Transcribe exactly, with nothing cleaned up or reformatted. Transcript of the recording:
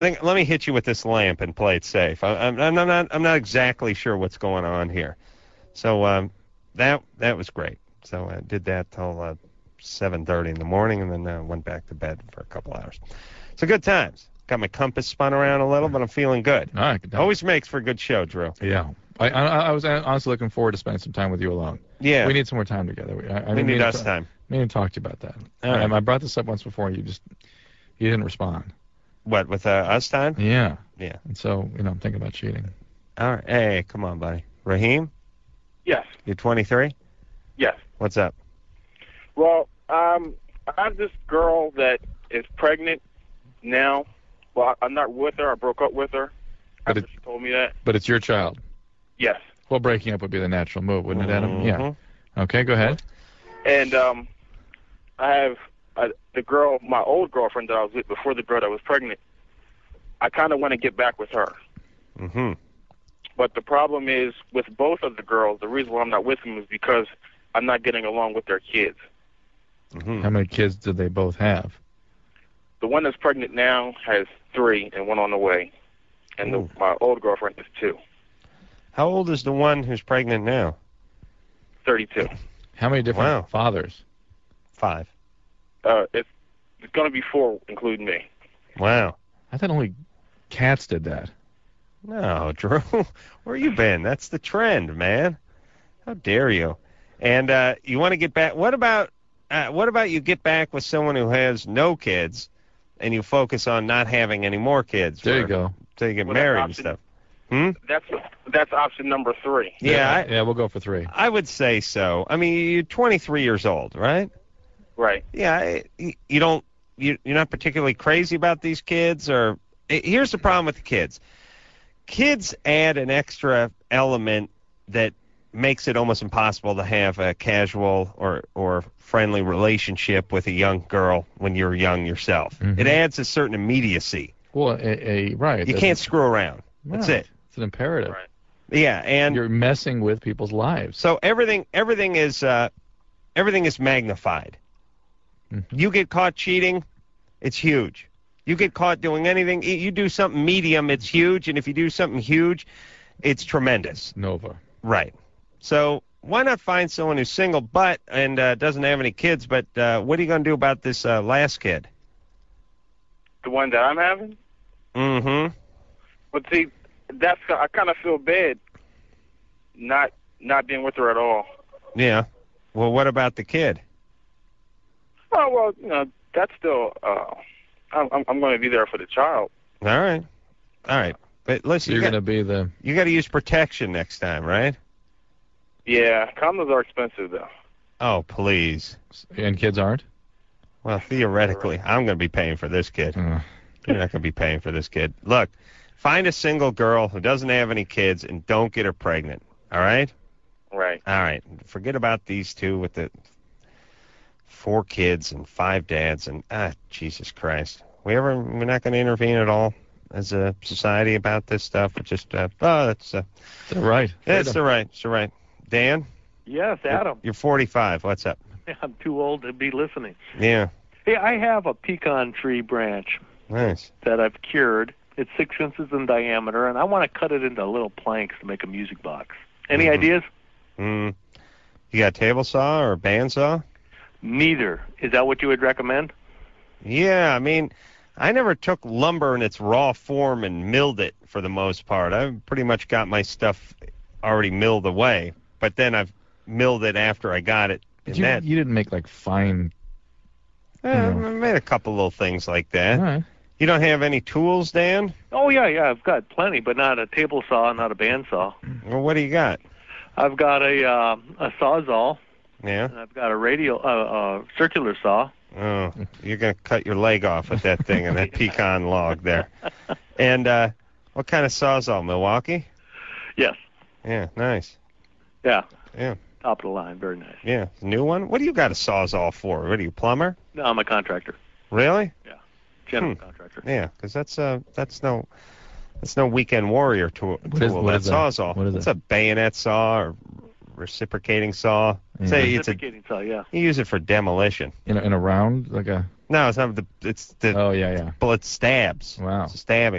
think, let me hit you with this lamp and play it safe. I, I'm, I'm not I'm not exactly sure what's going on here. So um, that that was great. So I did that till uh, seven thirty in the morning, and then uh, went back to bed for a couple hours. So good times. Got my compass spun around a little, but I'm feeling good. All right. Always makes for a good show, Drew. Yeah. I, I, I was honestly looking forward to spending some time with you alone. Yeah. We need some more time together. We, I, I we need mean, us to, time. I need to talk to you about that. All right. I, I brought this up once before. You just you didn't respond. What, with uh, us time? Yeah. Yeah. And so, you know, I'm thinking about cheating. All right. Hey, come on, buddy. Raheem? Yes. You're twenty-three? Yes. What's up? Well, um, I have this girl that is pregnant now. Well, I'm not with her. I broke up with her But after it, she told me that. but it's your child. Yes. Well, breaking up would be the natural move, wouldn't it, Adam? Mhm. Yeah. Okay, go ahead. And um, I have uh, the girl, my old girlfriend that I was with before the girl that was pregnant. I kind of want to get back with her. Mm-hmm. But the problem is with both of the girls, the reason why I'm not with them is because I'm not getting along with their kids. Mm-hmm. How many kids do they both have? The one that's pregnant now has three and one on the way. And the, my old girlfriend is two. How old is the one who's pregnant now? thirty-two. How many different Wow. fathers? Five. Uh, it's it's going to be four, including me. Wow. I thought only cats did that. No, Drew. Where you been? That's the trend, man. How dare you? And uh, you want to get back? What about uh, what about you get back with someone who has no kids, and you focus on not having any more kids? There for, you go. So you get Well, married that's and option- stuff. Hmm? That's that's option number three. Yeah, I, yeah, we'll go for three. I would say so. I mean, you're twenty-three years old, right? Right. Yeah, I- you you don't you you're not particularly crazy about these kids, or here's the problem with the kids. Kids add an extra element that makes it almost impossible to have a casual or or friendly relationship with a young girl when you're young yourself. Mhm. It adds a certain immediacy. Well, a, a right. You can't screw around. That's Right. it. It's an imperative. Right. Yeah, and You're messing with people's lives. so everything everything is uh, everything is magnified. Mhm. You get caught cheating, it's huge. You get caught doing anything, you do something medium, it's huge, and if you do something huge, it's tremendous. Nova. Right. So why not find someone who's single but and uh, doesn't have any kids? But uh, what are you going to do about this uh, last kid? The one that I'm having? Mm-hmm. But see, that's I kind of feel bad not not being with her at all. Yeah. Well, what about the kid? Oh, well, you know, that's still, uh, I'm, I'm going to be there for the child. All right. All right. But listen, You're you going to be the... you got to use protection next time, right? Yeah, condoms are expensive, though. Oh, please. And kids aren't? Well, theoretically, I'm going to be paying for this kid. Uh, You're not going to be paying for this kid. Look, find a single girl who doesn't have any kids and don't get her pregnant. All right? Right. All right. Forget about these two with the four kids and five dads and, ah, Jesus Christ. We ever, we're not going to intervene at all as a society about this stuff. We're just, uh, oh, that's, uh, it's all right. that's all right. It's all right. Dan? Yes, Adam. You're forty-five. What's up? I'm too old to be listening. Yeah. Hey, I have a pecan tree branch Nice. that I've cured. It's six inches in diameter, and I want to cut it into little planks to make a music box. Any Mhm. ideas? Mm. You got a table saw or a bandsaw? Neither. Is that what you would recommend? Yeah, I mean, I never took lumber in its raw form and milled it for the most part. I've pretty much got my stuff already milled away, but then I've milled it after I got it. But And you, that, you didn't make, like, fine... eh, you know. I made a couple little things like that. All right. You don't have any tools, Dan? Oh, yeah, yeah. I've got plenty, but not a table saw, not a bandsaw. Well, what do you got? I've got a uh, a sawzall, Yeah? and I've got a radial, uh, uh, circular saw. Oh, you're going to cut your leg off with that thing and that pecan log there. And uh, what kind of sawzall, Milwaukee? Yes. Yeah, nice. Yeah. Yeah. Top of the line. Very nice. Yeah, new one? What do you got a sawzall for? What are you, plumber? No, I'm a contractor. Really? General Hmm. contractor. Yeah, because that's uh that's no that's no weekend warrior tool. What is- tool. what That's is that? sawzall. What is It's that? a bayonet saw or reciprocating saw. Yeah. Say it's a Reciprocating saw, yeah. you use it for demolition. In a, in a round, like a... No, it's not the it's the Oh, yeah, yeah. bullet stabs. Wow. It's a stabbing.